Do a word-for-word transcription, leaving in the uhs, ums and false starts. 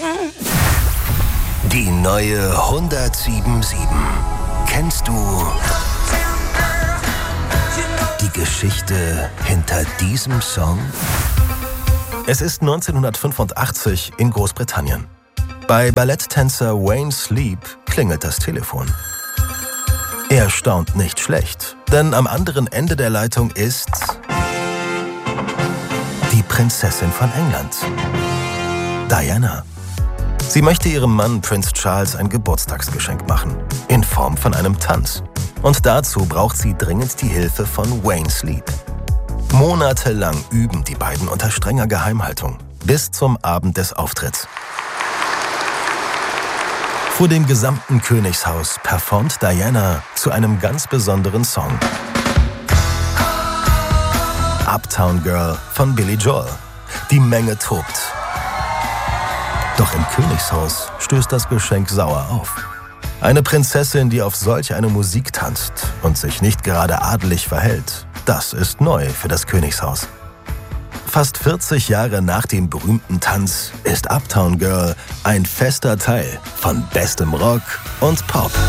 Die neue hundertsieben sieben. Kennst du die Geschichte hinter diesem Song? Es ist neunzehnhundertfünfundachtzig in Großbritannien. Bei Balletttänzer Wayne Sleep klingelt das Telefon. Er staunt nicht schlecht, denn am anderen Ende der Leitung ist die Prinzessin von England, Diana. Sie möchte ihrem Mann Prinz Charles ein Geburtstagsgeschenk machen, in Form von einem Tanz. Und dazu braucht sie dringend die Hilfe von Wayne Sleep. Monatelang üben die beiden unter strenger Geheimhaltung, bis zum Abend des Auftritts. Vor dem gesamten Königshaus performt Diana zu einem ganz besonderen Song. Uptown Girl von Billy Joel. Die Menge tobt. Doch im Königshaus stößt das Geschenk sauer auf. Eine Prinzessin, die auf solch eine Musik tanzt und sich nicht gerade adelig verhält, das ist neu für das Königshaus. Fast vierzig Jahre nach dem berühmten Tanz ist Uptown Girl ein fester Teil von bestem Rock und Pop.